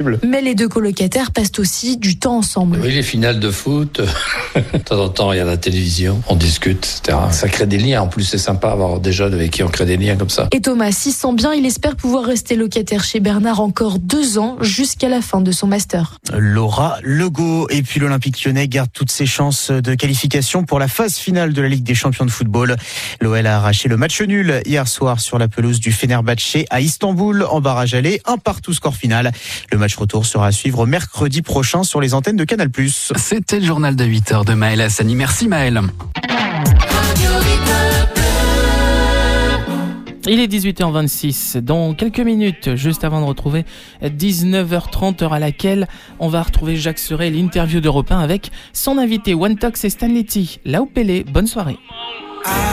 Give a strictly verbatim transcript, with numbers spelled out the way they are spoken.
ensemble. Mais les deux colocataires passent aussi du temps ensemble. Oui, les finales de foot, de temps en temps, il y a la télévision, on discute, et cetera. Ça crée des liens. En plus, c'est sympa d'avoir des jeunes avec qui on crée des liens comme ça. Et Thomas s'y sent bien. Il espère pouvoir rester locataire chez Bernard encore deux ans jusqu'à la fin de son master. Laura Legault. Et puis l'Olympique Lyonnais garde toutes ses chances de qualification pour la phase finale de la Ligue des champions de football. L'O L a arraché le match nul hier soir sur la pelouse du Fenerbahçe à Istanbul en barrage aller, un partout score final. Le match retour sera à suivre mercredi prochain sur les antennes de Canal plus. C'était le journal de huit heures de Maël Hassani. Merci Maël. Il est dix-huit heures vingt-six. Dans quelques minutes, juste avant de retrouver dix-neuf heures trente, heure à laquelle on va retrouver Jacques Serret, l'interview d'Europe un avec son invité One Tox et Stanley T. Là où Pelé, bonne soirée.